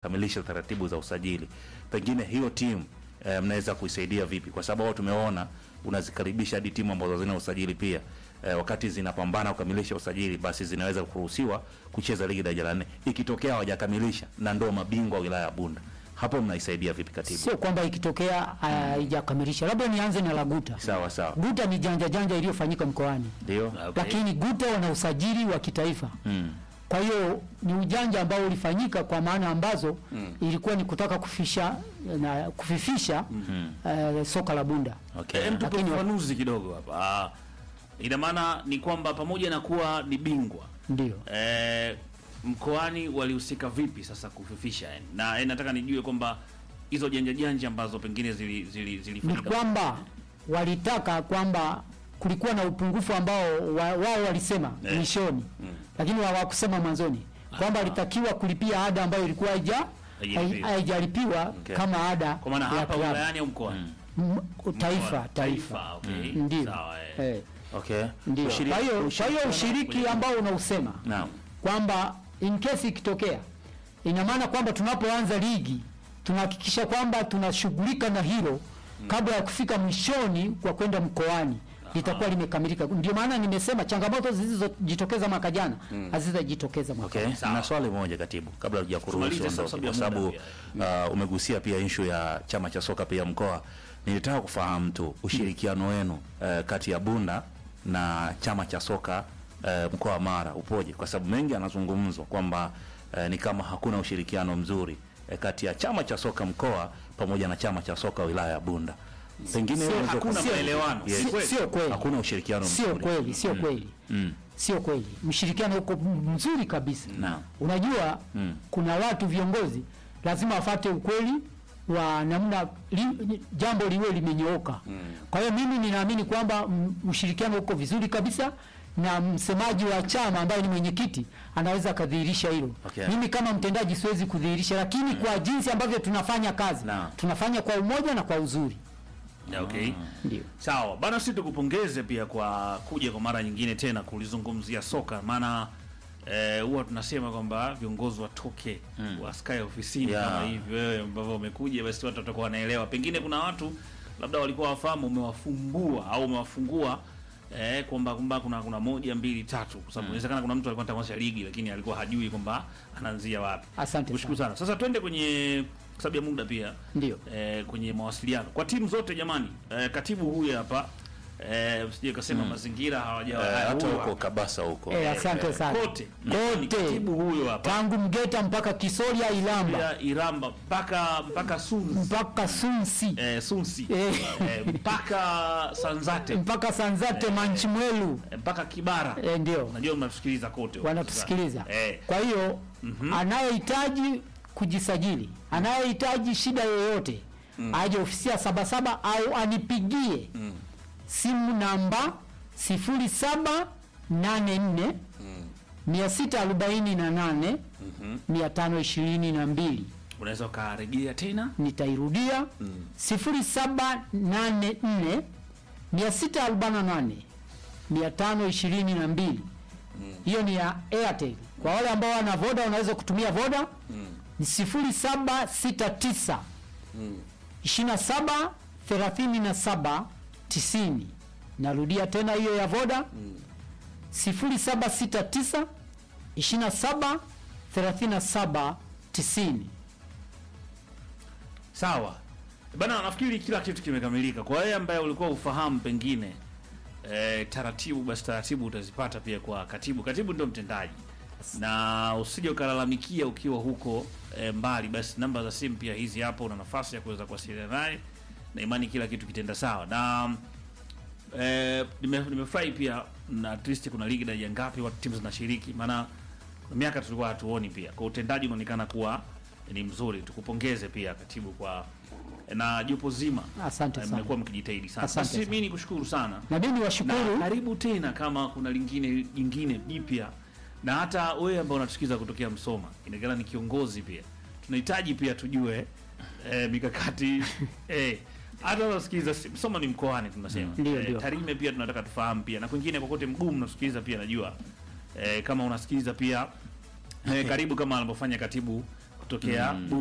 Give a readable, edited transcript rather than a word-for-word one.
kamilisha taratibu za usajili. Pengine hiyo timu mnaweza kuisaidia vipi? Kwa sababu tumeona unazikaribisha hadi timu ambazo zina usajili pia. Wakati zinapambana kukamilisha usajili, basi zinaweza kuruhusiwa kucheza ligi daraja la 4 ikitokea hawajakamilisha na ndio mabingwa wa wilaya ya Bunda. Hapo mnaisaidia vipi katibu? Sio kwamba ikitokea haijakamilisha. Labda nianze na la Guta. Sawa sawa. Guta ni janja iliyofanyika mkoani. Ndio. Okay. Lakini Guta wana usajili wa kitaifa. Kwa hiyo ni ujanja ambao ulifanyika kwa maana ambazo ilikuwa ni kutaka kufifisha soka la Bunda. Okay. Lakini ufafanuzi kidogo hapa. Ina maana ni kwamba pamoja na kuwa ni bingwa Ndio. Mkoani walihusika vipi sasa kufifisha yani? Na nataka nijue kwamba hizo janja ambazo pengine Ni zilifanyika kwamba walitaka kwamba kulikuwa na upungufu ambao wao walisema mwishoni. Lakini hawakusema mwanzoni kwamba walitakiwa kulipia ada ambayo ilikuwa haijalipiwa kama ada kwa maana hapa wilayani au mkoani? Taifa. Okay. Ndio. Sawa. Okay. Ndio. Kwa hiyo ushiriki ambao unausema kwamba in case ikitokea, ina maana kwamba tunapoanza ligi tunahakikisha kwamba tunashughulika na hilo kabla ya kufika mwishoni kwa kwenda mkoani litakuwa limekamilika. Ndio maana nimesema changamoto zilizojitokeza mwaka jana hazitajitokeza mwaka. Okay. Na swali moja katibu kabla hujakuruhusu, kwa sababu umegusia pia issue ya chama cha soka pia mkoa. Nilitaka kufahamu tu ushirikiano wenu kati ya Bunda na chama cha soka mkoa wa Mara upoje, kwa sababu mengi yanazungumzwa kwamba ni kama hakuna ushirikiano mzuri kati ya chama cha soka mkoa pamoja na chama cha soka wilaya ya Bunda. Pengine hakuna maelewano. Sio kweli. Hakuna ushirikiano mzuri. Sio kweli. Mshirikiano uko mzuri kabisa. Unajua kuna watu viongozi lazima wafuate ukweli wa namna jambo liwe limenyooka. Kwa hiyo mimi ninaamini kwamba ushirikiano uko vizuri kabisa, na msemaji wa chama ambaye ni mwenyekiti anaweza kadhihirisha hilo. Okay. Mimi kama mtendaji siwezi kudhihirisha, lakini kwa jinsi ambavyo tunafanya kazi tunafanya kwa umoja na kwa uzuri. Okay. Ndio. Sawa. Bana, sisi tukupongeze pia kwa kuja kwa mara nyingine tena kulizungumzia soka, maana huwa tunasema kwamba viongozi watoke wasikae ofisini kama hivi. Wewe ambao umekuja basi watu watakuwa wanaelewa. Pengine kuna watu labda walikuwa wafahamu umewafumbua au umewafungua kwamba kuna 1 2 3, kwa sababu inawezekana kuna mtu alikuwa anatamasha ligi lakini alikuwa hajui kwamba anaanzia wapi. Asante sana. Sasa twende kwenye sababu ya muda pia. Ndio. Kwenye mawasiliano kwa timu zote jamani, katibu huyu hapa usije kasema mazingira hawajawa hata huko Kabasa huko. Asante sana. Kote. Katibu huyu hapa tangu Mgeta mpaka Kisoria Iramba mpaka Sunsi. Sunsi. Mpaka Sanzate Manchimwelu mpaka Kibara. Ndio. Unajua mnatusikiliza kote. Wanatusikiliza. Kwa hiyo anayehitaji kujisajili, anayehitaji shida yoyote aje ofisi ya Sabasaba au anipigie simu namba 0784 648 522. Unaweza ukarejea tena? Nitairudia 0784 648 522. Hiyo ni ya Airtel. Kwa wale ambao wana Voda unaweza kutumia Voda ni 0769 27 37 90. Narudia tena hiyo ya Voda 0769 27 37 90. Sawa. Bana, nafikiri kila kitu kimekamilika. Kwa wewe ambaye ulikuwa ufahamu pengine taratibu utazipata pia kwa katibu. Katibu ndio mtendaji. Na usije ukalalamikia ukiwa huko mbali, basi namba za simu pia hizi hapo, una nafasi ya kuweza kuwasiliana naye na imani kila kitu kitenda sawa. Na nimefurahi pia na at least kuna ligi daraja ngapi watu timu zinashiriki, maana miaka tulikuwa hatuoni pia. Kwa utendaji unaonekana kuwa ni mzuri. Tukupongeze pia katibu kwa na jopo zima. Asante sana. Mmekuwa mkijitahidi sana. Basi mimi nikushukuru sana. Na mimi niwashukuru. Karibu tena kama kuna jingine jipya. Na hata wewe ambao unatusikiza kutokea Msoma, inaonekana ni kiongozi pia. Tunahitaji pia tujue mikakati hata unasikiza Msoma ni mkoani tunasema. Tarime pia tunataka tufahamu pia, na kwingine kokote mgumu unasikiliza pia najua. Kama unasikiliza pia karibu kama anavyofanya katibu kutokea